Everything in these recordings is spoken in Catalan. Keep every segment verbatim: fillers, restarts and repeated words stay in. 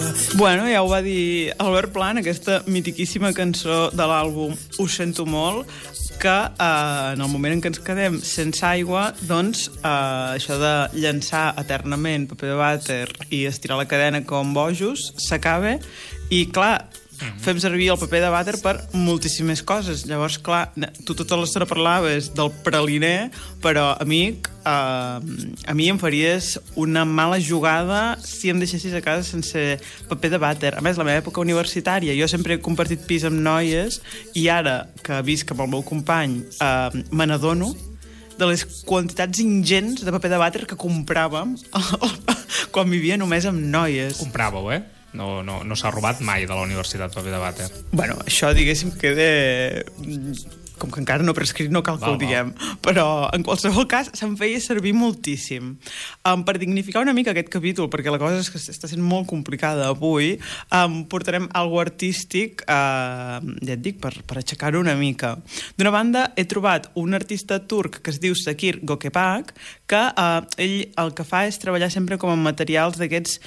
Bueno, ja ho va dir Albert Pla en aquesta mitiquíssima cançó de l'àlbum Ho sento molt, que eh, en el moment en què ens quedem sense aigua, doncs eh, això de llançar eternament paper de vàter i estirar la cadena com bojos s'acaba i, clar, fem servir el paper de vàter per moltíssimes coses. Llavors, clar, tu tota l'estona parlaves del praliner, però, amic, eh, a mi em faries una mala jugada si em deixessis a casa sense paper de vàter. A més, la meva època universitària, jo sempre he compartit pis amb noies i ara que visc amb el meu company eh, me n'adono de les quantitats ingents de paper de vàter que compràvem quan vivia només amb noies. Compràveu, eh? No, no, no s'ha robat mai de la universitat paper de vàter. Bueno, això, diguéssim, queda... Com que encara no prescrit, no cal que val, ho diguem. Val. Però, en qualsevol cas, se'n feia servir moltíssim. Um, per dignificar una mica aquest capítol, perquè la cosa és que està sent molt complicada avui, um, portarem algo artístic, uh, ja et dic, per, per aixecar-ho una mica. D'una banda, he trobat un artista turc que es diu Sakir Gökebak, que uh, ell el que fa és treballar sempre com a materials d'aquests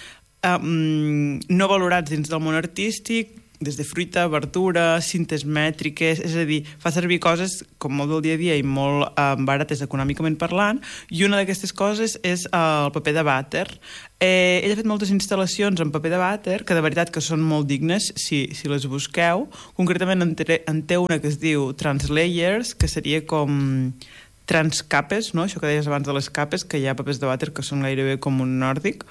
Um, no valorats dins del món artístic, des de fruita, verdura, cintes mètriques, és a dir, fa servir coses com molt del dia a dia i molt um, barates econòmicament parlant, i una d'aquestes coses és uh, el paper de vàter. Eh, ell ha fet moltes instal·lacions en paper de vàter, que de veritat que són molt dignes si, si les busqueu. Concretament en té, en té una que es diu Translayers, que seria com transcapes, no? Això que deies abans de les capes, que hi ha papers de vàter que són gairebé com un nòrdic,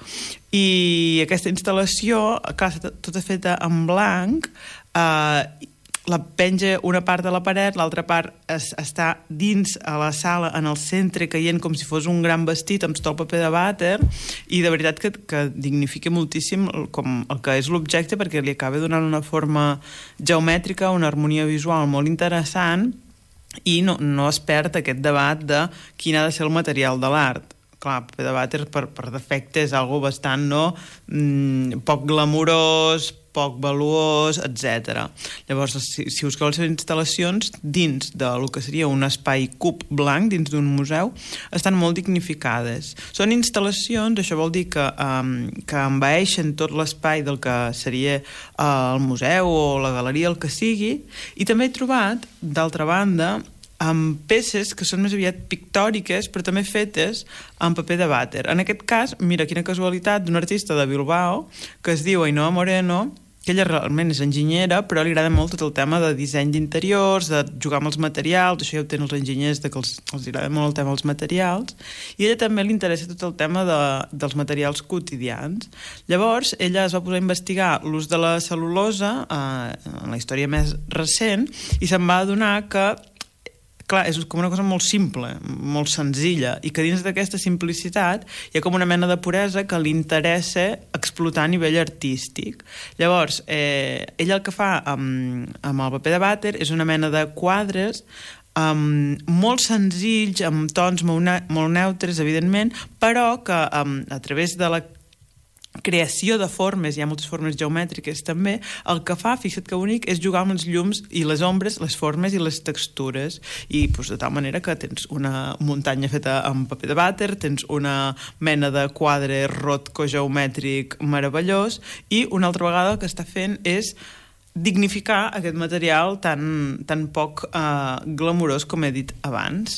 i aquesta instal·lació, clar, tota feta en blanc, eh, la penja una part de la paret, l'altra part es, està dins a la sala, en el centre, caient com si fos un gran vestit amb tot el paper de vàter, i de veritat que, que dignifica moltíssim el, com el que és l'objecte, perquè li acaba donant una forma geomètrica, una harmonia visual molt interessant, i no, no es perd aquest debat de quin ha de ser el material de l'art. Clar, paper de vàter per, per defecte és algo bastant, no? Mm, poc glamurós, poc valuós, etcètera. Llavors, si, si busqueu les seves instal·lacions dins del que seria un espai cub blanc, dins d'un museu, estan molt dignificades. Són instal·lacions, això vol dir que, um, que envaeixen tot l'espai del que seria uh, el museu o la galeria, el que sigui, i també he trobat, d'altra banda, amb peces que són més aviat pictòriques, però també fetes en paper de vàter. En aquest cas, mira, quina casualitat, d'un artista de Bilbao, que es diu Ainhoa Moreno, que ella realment és enginyera, però li agrada molt tot el tema de disseny d'interiors, de jugar amb els materials, això ja ho tenen els enginyers, de que els, els agrada molt el tema dels materials, i a ella també li interessa tot el tema de, dels materials quotidians. Llavors, ella es va posar a investigar l'ús de la cel·lulosa eh, en la història més recent, i se'n va adonar que clar, és com una cosa molt simple, molt senzilla, i que dins d'aquesta simplicitat hi ha com una mena de puresa que li interessa explotar a nivell artístic. Llavors, eh, ella el que fa amb, amb el paper de vàter és una mena de quadres um, molt senzills, amb tons molt, ne molt neutres, evidentment, però que um, a través de la creació de formes, hi ha moltes formes geomètriques també, el que fa, fixa't que bonic, és jugar amb els llums i les ombres, les formes i les textures, i pues, de tal manera que tens una muntanya feta amb paper de vàter, tens una mena de quadre rotco geomètric meravellós, i una altra vegada el que està fent és dignificar aquest material tan, tan poc eh, glamurós com he dit abans.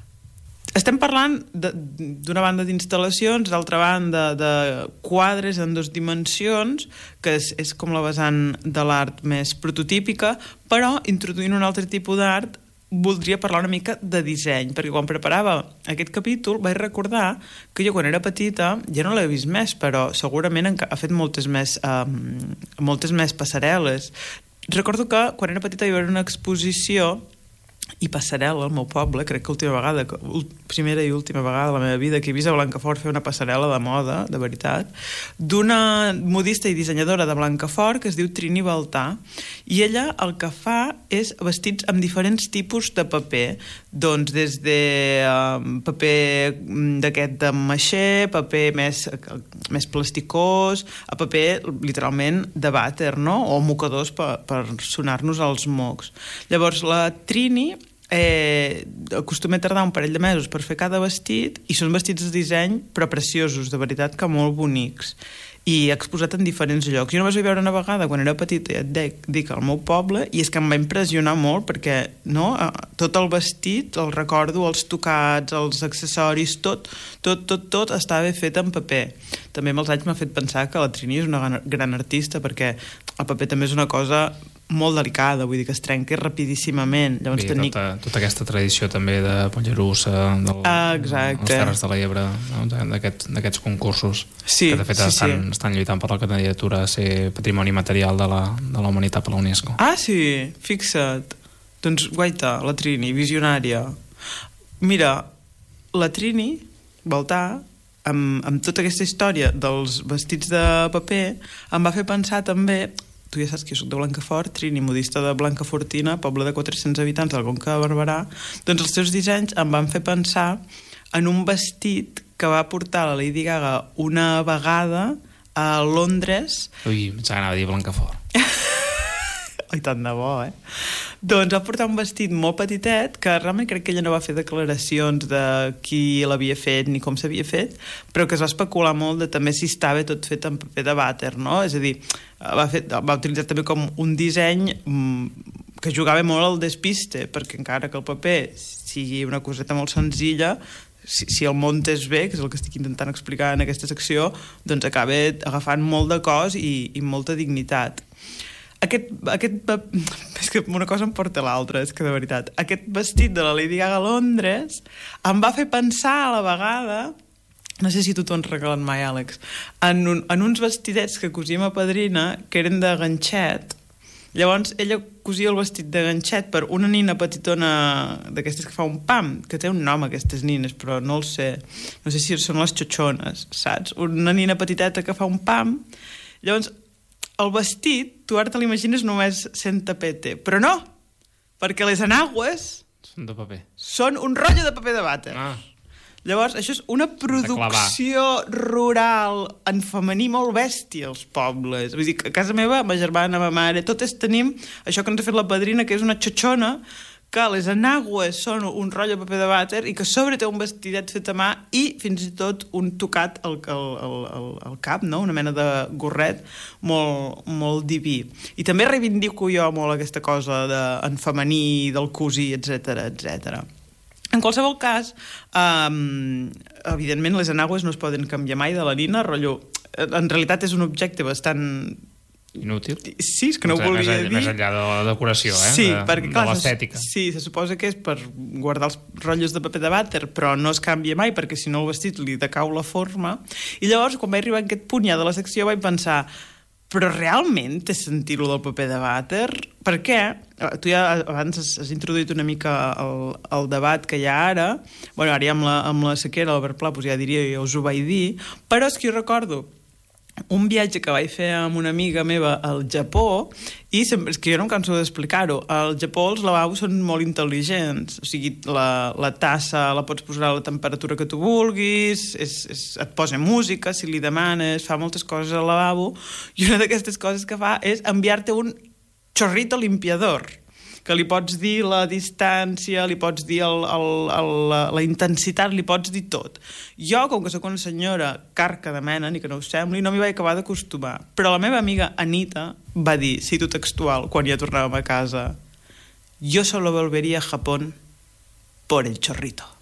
Estem parlant d'una banda d'instal·lacions, d'altra banda de quadres en dues dimensions, que és, és com la vessant de l'art més prototípica, però introduint un altre tipus d'art voldria parlar una mica de disseny, perquè quan preparava aquest capítol vaig recordar que jo quan era petita, ja no l'he vist més, però segurament ha fet moltes més, um, moltes més passarel·les. Recordo que quan era petita hi va haver una exposició i passarel·la al meu poble, crec que última vegada, primera i última vegada de la meva vida que he vist a Blancafort fer una passarel·la de moda, de veritat, d'una modista i dissenyadora de Blancafort que es diu Trini Baltà, i ella el que fa és vestits amb diferents tipus de paper, doncs des de um, paper d'aquest de maixer, paper més, més plasticós, a paper literalment de vàter, no? O mocadors per, per sonar-nos als mocs. Llavors la Trini eh, acostuma a tardar un parell de mesos per fer cada vestit, i són vestits de disseny però preciosos, de veritat que molt bonics. i exposat en diferents llocs. Jo només vaig veure una vegada quan era petita, ja et dic, dic al meu poble, i és que em va impressionar molt perquè no, tot el vestit, el recordo, els tocats, els accessoris, tot, tot, tot, tot estava fet en paper. També amb els anys m'ha fet pensar que la Trini és una gran, gran artista, perquè el paper també és una cosa molt delicada, vull dir que es trenca rapidíssimament. Llavors, Bé, tenir... tota, tota aquesta tradició també de Mollerussa, del, ah, exacte. les Terres de l'Ebre, no? d'aquests aquest concursos, sí, que de fet sí, estan, sí. estan lluitant per la candidatura a ser patrimoni material de la, de la humanitat per la UNESCO. Ah, sí? Fixa't. Doncs, guaita, la Trini, visionària. Mira, la Trini, Baltar, amb, amb tota aquesta història dels vestits de paper, em va fer pensar també... Tu ja saps que jo soc de Blancafort, Trini, modista de Blancafortina, poble de quatre-cents habitants del Conca de Barberà, doncs els seus dissenys em van fer pensar en un vestit que va portar la Lady Gaga una vegada a Londres. Ui, em anava a dir Blancafort. Ai, tant de bo, eh? Doncs va portar un vestit molt petitet, que realment crec que ella no va fer declaracions de qui l'havia fet ni com s'havia fet, però que es va especular molt de també si estava tot fet en paper de vàter, no? És a dir, va, fer, va utilitzar també com un disseny que jugava molt al despiste, perquè encara que el paper sigui una coseta molt senzilla, si, si el muntes bé, que és el que estic intentant explicar en aquesta secció, doncs acaba agafant molt de cos i, i molta dignitat. Aquest, aquest, és que una cosa em porta a l'altra, és que de veritat, aquest vestit de la Lady Gaga a Londres em va fer pensar a la vegada, no sé si tu t'ho han regalat mai, Àlex, en, un, en uns vestidets que cosia ma padrina, que eren de ganxet. Llavors ella cosia el vestit de ganxet per una nina petitona d'aquestes que fa un pam, que té un nom aquestes nines, però no el sé, no sé si són les xotxones, saps? Una nina petiteta que fa un pam. Llavors el vestit, tu ara te l'imagines només sent tapete, però no, perquè les enagües són de paper, són un rotllo de paper de vàter. Ah. Llavors, això és una producció rural en femení molt bèstia als pobles. Vull dir que a casa meva, ma germana, ma mare, totes tenim això que ens ha fet la padrina, que és una xotxona, que les enagües són un rotllo de paper de vàter i que a sobre té un vestidet fet a mà i fins i tot un tocat al, al, al, al cap, no? Una mena de gorret molt, molt diví. I també reivindico jo molt aquesta cosa de, en femení, del cosí, etcètera, etcètera. En qualsevol cas, um, evidentment les enagües no es poden canviar mai de la nina, rotllo... En realitat és un objecte bastant... inútil. Sí, és que no ho volia més, dir. Més enllà de la decoració, eh? Sí, de, perquè, clar, de l'estètica. Sí, se suposa que és per guardar els rotllos de paper de vàter, però no es canvia mai, perquè si no el vestit li decau la forma. I llavors, quan vaig arribar a aquest punt ja de la secció, vaig pensar, però realment té sentit lo del paper de vàter? Per què? Tu ja abans has, has introduït una mica el, el debat que hi ha ara. Bueno, ara ja amb la, amb la sequera, l'Albert Pla, doncs ja diria, ja us ho vaig dir, però és que jo recordo un viatge que vaig fer amb una amiga meva al Japó, i sempre, és que jo no em canso d'explicar-ho, al Japó els lavabos són molt intel·ligents, o sigui, la, la tassa la pots posar a la temperatura que tu vulguis, és, és, et posa música si li demanes, fa moltes coses al lavabo, i una d'aquestes coses que fa és enviar-te un chorrito limpiador, que li pots dir la distància, li pots dir el, el, el, la, la intensitat, li pots dir tot. Jo, com que sóc una senyora carca de mena, ni que no ho sembli, no m'hi vaig acabar d'acostumar. Però la meva amiga Anita va dir, cito textual, quan ja tornàvem a casa, «Yo solo volvería a Japón por el chorrito».